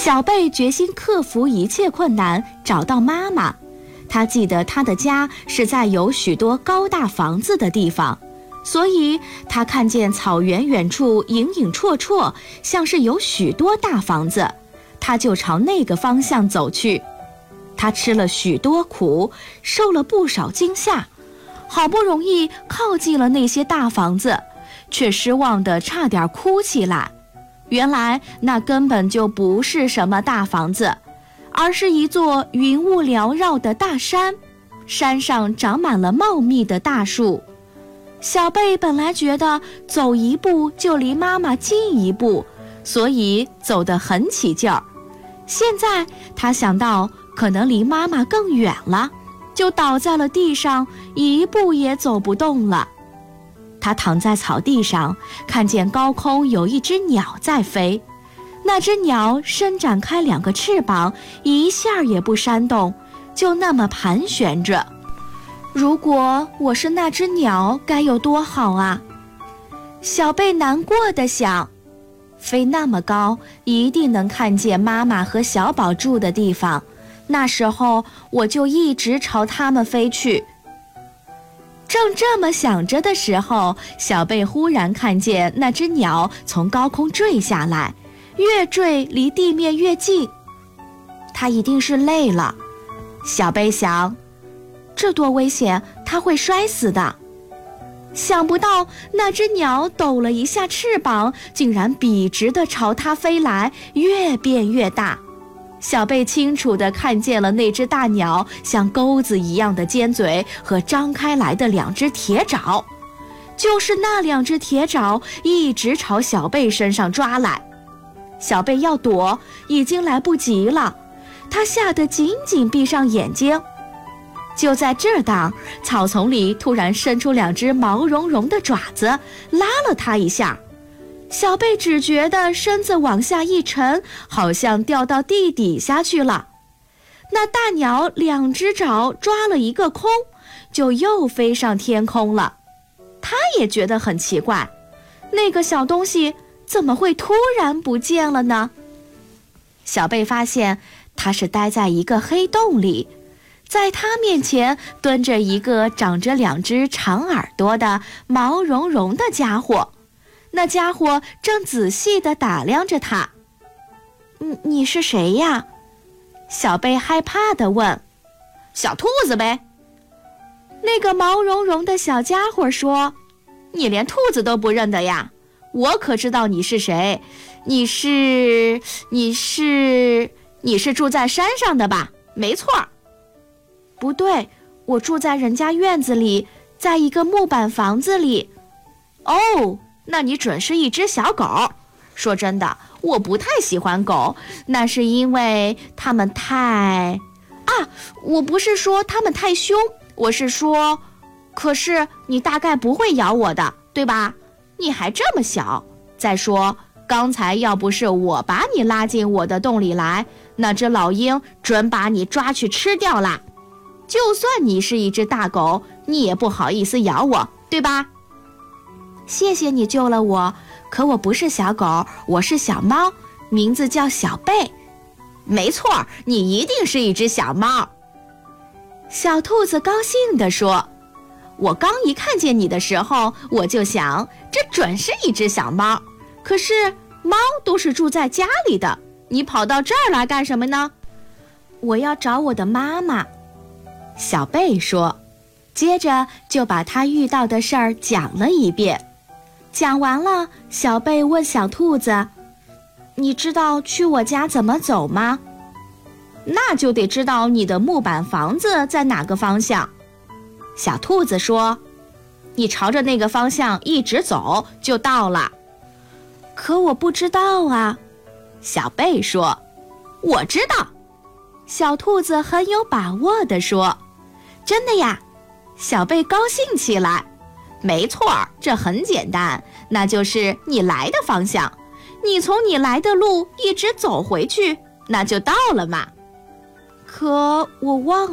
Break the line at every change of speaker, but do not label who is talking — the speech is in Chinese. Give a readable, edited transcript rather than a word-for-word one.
小贝决心克服一切困难，找到妈妈。他记得他的家是在有许多高大房子的地方，所以他看见草原远处影影绰绰，像是有许多大房子，他就朝那个方向走去。他吃了许多苦，受了不少惊吓，好不容易靠近了那些大房子，却失望得差点哭起来。原来那根本就不是什么大房子，而是一座云雾缭绕的大山，山上长满了茂密的大树。小贝本来觉得走一步就离妈妈近一步，所以走得很起劲儿。现在他想到可能离妈妈更远了，就倒在了地上，一步也走不动了。他躺在草地上，看见高空有一只鸟在飞，那只鸟伸展开2个翅膀，一下也不扇动，就那么盘旋着。如果我是那只鸟，该有多好啊！小贝难过地想，飞那么高，一定能看见妈妈和小宝住的地方，那时候我就一直朝他们飞去。正这么想着的时候，小贝忽然看见那只鸟从高空坠下来，越坠离地面越近。它一定是累了，小贝想，这多危险，它会摔死的。想不到那只鸟抖了一下翅膀，竟然笔直地朝它飞来，越变越大。小贝清楚地看见了那只大鸟像钩子一样的尖嘴和张开来的2只铁爪，就是那2只铁爪一直朝小贝身上抓来。小贝要躲，已经来不及了，他吓得紧紧闭上眼睛。就在这当，草丛里突然伸出2只毛茸茸的爪子，拉了他一下。小贝只觉得身子往下一沉，好像掉到地底下去了。那大鸟2只爪抓了一个空，就又飞上天空了。他也觉得很奇怪，那个小东西怎么会突然不见了呢？小贝发现它是待在一个黑洞里，在他面前蹲着一个长着2只长耳朵的毛茸茸的家伙。那家伙正仔细地打量着他。你是谁呀？小贝害怕地问。小兔子呗。那个毛茸茸的小家伙说，你连兔子都不认得呀？我可知道你是谁，你是住在山上的吧？没错。不对，我住在人家院子里，在一个木板房子里。哦，那你准是一只小狗。说真的，我不太喜欢狗，那是因为它们我不是说它们太凶，我是说，可是你大概不会咬我的，对吧？你还这么小。再说，刚才要不是我把你拉进我的洞里来，那只老鹰准把你抓去吃掉啦。就算你是一只大狗，你也不好意思咬我，对吧？谢谢你救了我，可我不是小狗，我是小猫，名字叫小贝。没错，你一定是一只小猫。小兔子高兴地说，我刚一看见你的时候，我就想，这准是一只小猫。可是猫都是住在家里的，你跑到这儿来干什么呢？我要找我的妈妈。小贝说，接着就把他遇到的事儿讲了一遍。讲完了，小贝问小兔子，你知道去我家怎么走吗？那就得知道你的木板房子在哪个方向。小兔子说，你朝着那个方向一直走就到了。可我不知道啊。小贝说，我知道。小兔子很有把握地说，真的呀？小贝高兴起来。没错，这很简单，那就是你来的方向。你从你来的路一直走回去，那就到了嘛。可我忘了。